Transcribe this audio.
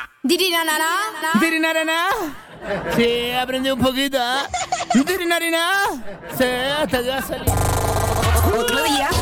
Dirinarana. ¿Dirinarana? Sí, aprendí un poquito, ¿eh? ¿Dirinarina? Sí, hasta que va a salir. Otro día